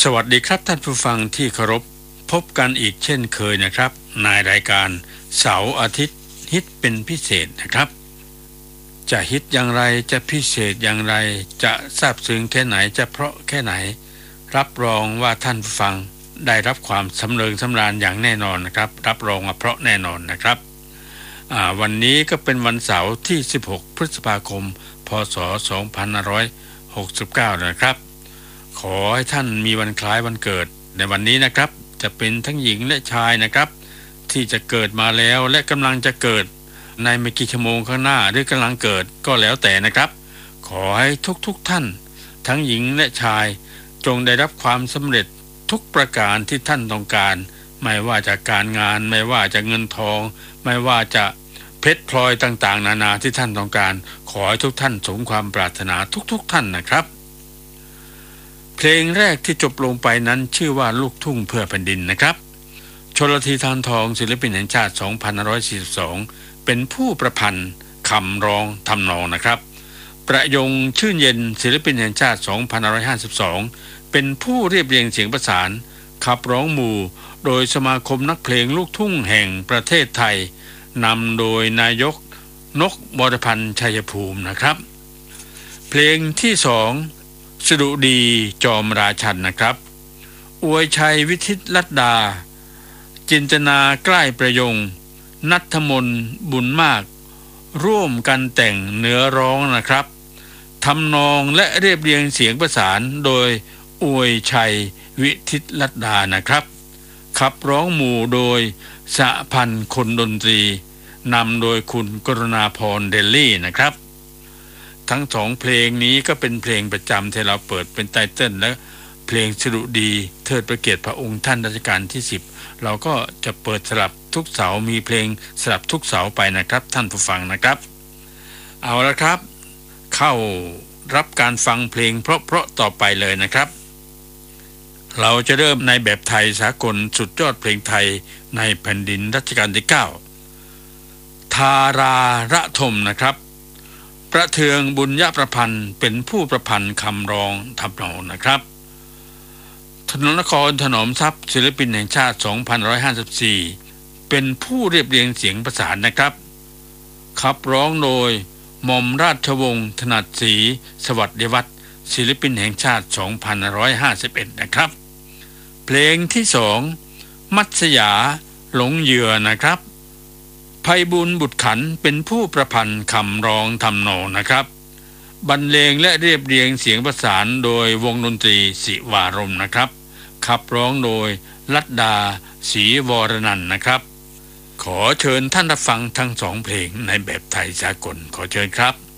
สวัสดีครับท่านผู้ฟังที่เคารพพบกันอีกเช่นเคยนะครับในรายการเสาร์อาทิตย์ฮิตเป็นพิเศษนะครับจะฮิตอย่างไรจะพิเศษอย่างไรจะซาบซึ้งแค่ไหนจะเพราะแค่ไหนรับรองว่าท่านผู้ฟังได้รับความสำเริงสำราญอย่างแน่นอนนะครับรับรองว่าเพราะแน่นอนนะครับวันนี้ก็เป็นวันเสาร์ที่16พฤษภาคมพศ2569นะครับขอให้ท่านมีวันคล้ายวันเกิดในวันนี้นะครับจะเป็นทั้งหญิงและชายนะครับที่จะเกิดมาแล้วและกำลังจะเกิดในไม่กี่ชั่วโมงข้างหน้าหรือกำลังเกิดก็แล้วแต่นะครับขอให้ทุกท่านทั้งหญิงและชายจงได้รับความสำเร็จทุกประการที่ท่านต้องการไม่ว่าจะการงานไม่ว่าจะเงินทองไม่ว่าจะเพชรพลอยต่างๆนานาที่ท่านต้องการขอให้ทุกท่านสมความปรารถนาทุกท่านนะครับเพลงแรกที่จบลงไปนั้นชื่อว่าลูกทุ่งเพื่อแผ่นดินนะครับชลธี ธารทองศิลปินแห่งชาติ2542เป็นผู้ประพันธ์คำร้องทำนองนะครับประยงชื่นเย็นศิลปินแห่งชาติ2552เป็นผู้เรียบเรียงเสียงประสานขับร้องหมู่โดยสมาคมนักเพลงลูกทุ่งแห่งประเทศไทยนำโดยนายกนกบรพันธ์ชัยภูมินะครับเพลงที่2สดุดีจอมราชันนะครับอวยชัยวิทิตลัดดาจินตนาใกล้ประยงณัฐมนบุญมากร่วมกันแต่งเนื้อร้องนะครับทำนองและเรียบเรียงเสียงประสานโดยอวยชัยวิทิตลัดดานะครับขับร้องหมู่โดยสหพันธ์คนดนตรีนำโดยคุณกรุณาพรเดลลี่นะครับทั้งสองเพลงนี้ก็เป็นเพลงประจำที่เราเปิดเป็นไตเติ้ลและเพลงสดุดีเทิดพระเกียรติพระองค์ท่านรัชกาลที่10เราก็จะเปิดสลับทุกเสาร์มีเพลงสลับทุกเสาร์ไปนะครับท่านผู้ฟังนะครับเอาละครับเข้ารับการฟังเพลงเพราะๆต่อไปเลยนะครับเราจะเริ่มในแบบไทยสากลสุดยอดเพลงไทยในแผ่นดินรัชกาลที่9ทาราระทมนะครับประเทืองบุญยประพันธ์เป็นผู้ประพันธ์คำร้องทำนองนะครับถนนนครถนอมทรัพย์ศิลปินแห่งชาติ2554เป็นผู้เรียบเรียงเสียงประสานนะครับขับร้องโดยหม่อมราชวงศ์ถนัดศรีสวัสดิวัฒน์ศิลปินแห่งชาติ2551นะครับเพลงที่2มัตสยาหลงเหยื่อนะครับไพบูลย์บุตรขันเป็นผู้ประพันธ์คำร้องทำนองนะครับบรรเลงและเรียบเรียงเสียงประสานโดยวงดนตรีศิวารมณ์นะครับขับร้องโดยลัดดาศรีวรนันท์นะครับขอเชิญท่านรับฟังทั้งสองเพลงในแบบไทยสากลขอเชิญครับ